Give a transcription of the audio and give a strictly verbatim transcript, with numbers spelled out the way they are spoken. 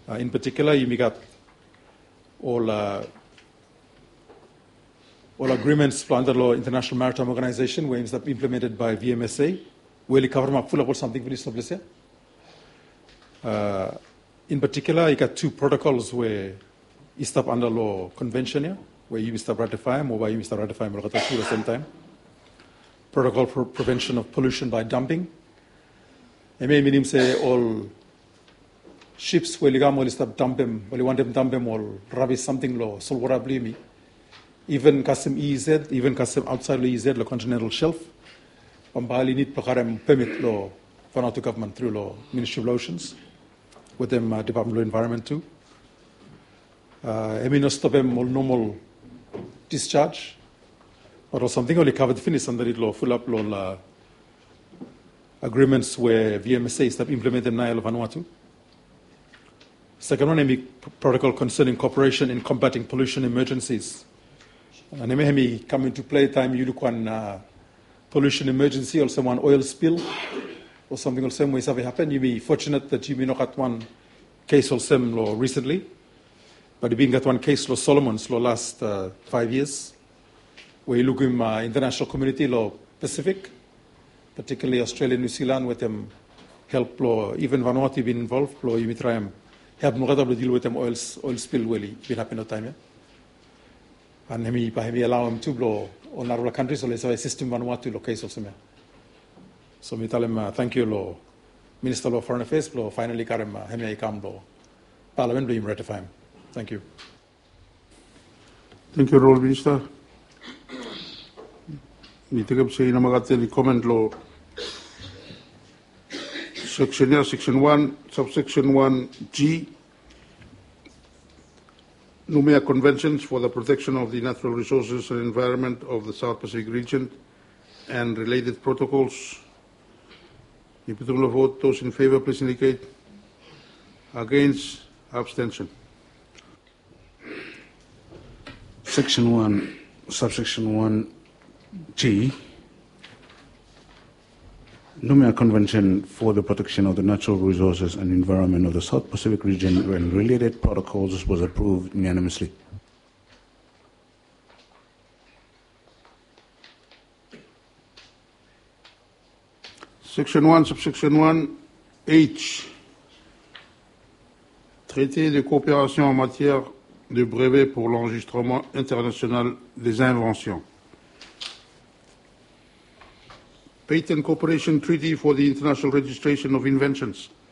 Uh, in particular, you got all uh, all agreements under law International Maritime Organization, where it's implemented by V M S A, where you cover full of something very established. Uh, in particular, you got two protocols where you stop under law convention here, where you stop ratifying or where you stop ratifying at the same time. Protocol for prevention of pollution by dumping. I mean, say all ships where you stop dumping, where you want them dumping or rubbish something law, so what I blame me. Even custom E E Z, even custom outside the E E Z, the continental shelf, Pambali need program permit law for the government through law Ministry of Oceans, with them uh, Department of Environment too. Uh, I mean, stop them all normal discharge, or something only covered finish under the law, full up law uh, agreements where V M S A stop implement them Nile Vanuatu. Second one, I mean, protocol concerning cooperation in combating pollution emergencies. And I may come into play time you look on uh, pollution emergency or someone oil spill or something else same way have happened. You be fortunate that you may not got one case or some law recently, but you been got one case law Solomon's law last uh, five years, where you look in uh, international community law Pacific, particularly Australia, New Zealand, with them help law, even Vanuatu been involved, law you may try and help no to deal with them oil oil spill really been happening no time. Yeah? And hemi pa hemi allow him to blow on our countries, so let's say system Vanuatu lo case of some. So me tell him uh, thank you lo Minister of Foreign Affairs lo finally karem uh, hemi come lo Parliament lo ratify him. Thank you. Thank you, Lord Minister. Ni tegap say na magate ni comment lo section here, section one, subsection one G. Numea Conventions for the Protection of the Natural Resources and Environment of the South Pacific Region and related protocols. If you don't vote, those in favor, please indicate. Against, abstention. Section one, subsection one G. Numea Convention for the Protection of the Natural Resources and Environment of the South Pacific Region and related protocols was approved unanimously. Section one, subsection one H. Traité de coopération en matière de brevets pour l'enregistrement international des inventions. Patent Cooperation Treaty for the International Registration of Inventions.